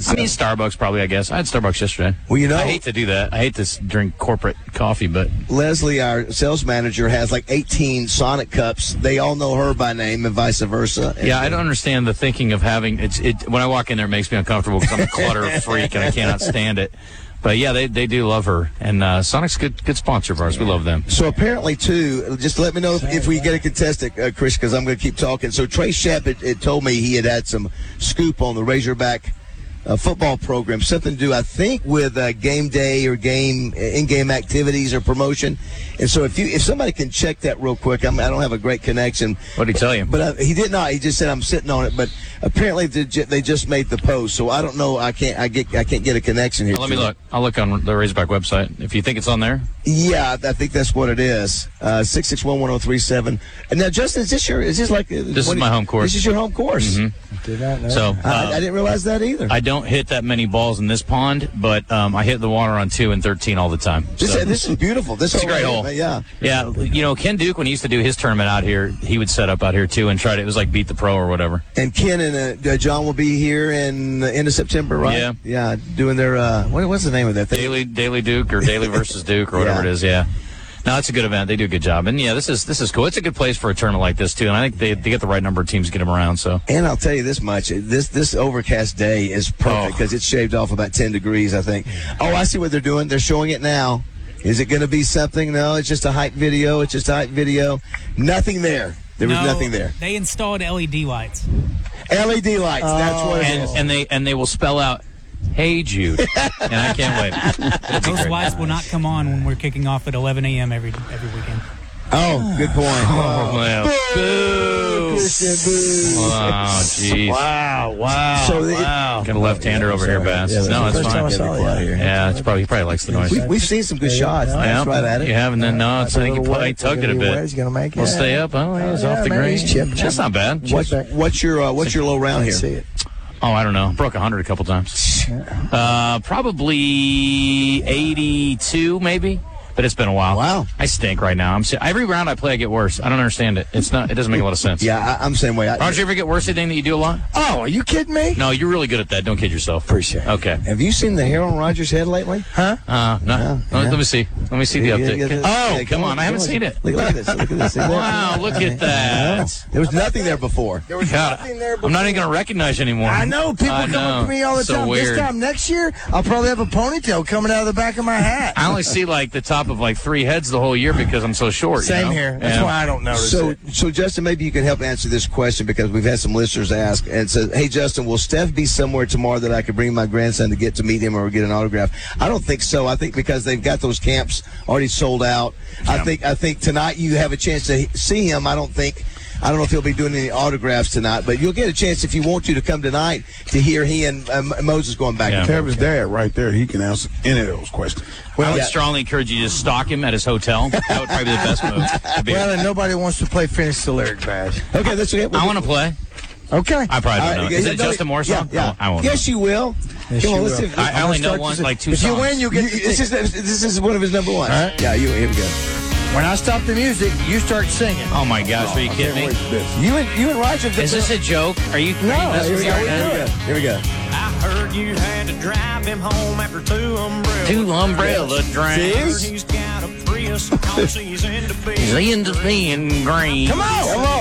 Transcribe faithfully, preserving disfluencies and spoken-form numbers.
I mean, Starbucks probably, I guess. I had Starbucks yesterday. Well, you know, I hate to do that. I hate to s- drink corporate coffee, but Leslie, our sales manager, has like eighteen Sonic cups. They all know her by name and vice versa. And yeah, I don't understand the thinking of having it's. It when I walk in there, it makes me uncomfortable because I'm a clutter freak and I cannot stand it. But yeah, they, they do love her, and uh, Sonic's good good sponsor of ours. We love them. So apparently, too, just let me know if, if we get a contestant, uh, Chris, because I'm going to keep talking. So Trey Shepp had, had told me he had had some scoop on the Razorback uh, football program, something to do, I think, with uh, game day or game in-game activities or promotion. And so if you if somebody can check that real quick, I'm, I don't have a great connection. What did he tell you? But uh, he did not. He just said I'm sitting on it. But apparently they, ju- they just made the post, so I don't know. I can't. I get. I can't get a connection here. Well, let me look. I'll look on the Razorback website. If you think it's on there. Yeah, I think that's what it is. Uh, six six one one zero three seven. And now, Justin, is this your? Is this like? This is my home course. This is your home course. Mm-hmm. Did not know. So uh, I, I didn't realize that either. I don't hit that many balls in this pond, but um, I hit the water on two and thirteen all the time. This, So. this is beautiful. This It's a whole great area, hole. Yeah. Yeah, you know, Ken Duke, when he used to do his tournament out here, he would set up out here, too, and try to, it was like beat the pro or whatever. And Ken and uh, John will be here in the end of September, right? Yeah. Yeah, doing their, uh, what, what's the name of that thing? Daily Daily Duke or Daily versus Duke or whatever Yeah. it is, yeah. No, it's a good event. They do a good job. And, yeah, this is this is cool. It's a good place for a tournament like this, too. And I think they, they get the right number of teams to get them around, so. And I'll tell you this much. This this overcast day is perfect because Oh. it's shaved off about ten degrees, I think. Oh, I see what they're doing. They're showing it now. Is it going to be something? No, it's just a hype video. It's just a hype video. Nothing there. There was No, nothing there. They installed L E D lights. L E D lights. That's what it And, is. and they and they will spell out, "Hey Jude," and I can't wait. It'll be Those great. lights will not come on when we're kicking off at eleven a.m. every every weekend. Oh, good point. Oh, well. Boo! Christian, boo. Wow, jeez. Wow, wow. So the- Wow. Got a left-hander over here, Bass. Yeah, no, that's it's the first time I fine. saw it out here. Yeah, it's probably he probably likes the noise. we, we've seen some good shots. Yeah, That's right at it. You have, and then no, it's Like a like you little probably wet. tugged it a He's bit. gonna make it. We'll stay up. Oh, yeah, it's Yeah, off the man, green. he's chipping. That's not bad. What's, what's your uh, what's your low round Can't see here? it. Oh, I don't know. Broke one hundred a couple times. Uh, probably eighty-two, maybe. But it's been a while. Wow. I stink right now. I'm si- every round I play, I get worse. I don't understand it. It's not. It doesn't make a lot of sense. Yeah, I, I'm the same way. I, Don't you ever get worse at anything that you do a lot? Oh, are you kidding me? No, you're really good at that. Don't kid yourself. Appreciate it. Okay. have you seen the hair on Roger's head lately? Huh? Uh, no. Yeah, Let- yeah. Let me see. Let me see the Yeah, update. yeah, yeah, oh, yeah, come on. I haven't seen it. Look, look at this. Look at this. See that? Wow, look at that. There was nothing there before. There was God, nothing there before. I'm not even going to recognize you anymore. I know. People I come know. up to me all the So time. weird. This time next year, I'll probably have a ponytail coming out of the back of my hat. I only see like the top of like three heads the whole year because I'm so short. you Same know? here. That's Yeah. why I don't notice So, it. so Justin, maybe you can help answer this question because we've had some listeners ask and said, "Hey, Justin, will Steph be somewhere tomorrow that I could bring my grandson to get to meet him or get an autograph?" I don't think so. I think because they've got those camps already sold out. I Yeah. think I think tonight you have a chance to see him. I don't think. I don't know if he'll be doing any autographs tonight, but you'll get a chance if you want to to come tonight to hear he and um, Moses going back Yeah. and forth. Kevin's dad right there. He can answer any of those questions. I would yeah. strongly encourage you to stalk him at his hotel. That would probably be the best move. to be- Well, and nobody wants to play Finish the Lyric Badge. Okay, that's okay. I want to play. Okay. I probably All don't right, know. Is yeah, it no, just a more song? Yeah, yeah. I won't. Yes, you will. Yes, Come on, you let's will. see. I, I only know start one, to- like two If you songs. win, you get. You- this is this is one of his number ones. All right. Yeah, you, here we go. When I stop the music, you start singing. Oh my gosh, are you kidding me? You and you and Roger. Is this a joke? Are you? No, are you Here we messing go. with me? Here we go. Here we go. I heard you had to drive him home after two umbrellas. Two umbrella drinks. He's got a Prius because he's into being He's into being green. Come on. Come on.